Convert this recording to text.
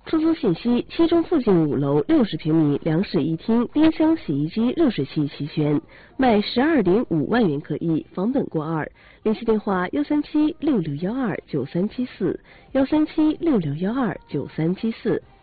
出租信息：七中附近5楼60平米两室一厅，冰箱、洗衣机、热水器齐全，卖12.5万元可以，房本过2。联系电话：13766129374，13766129374。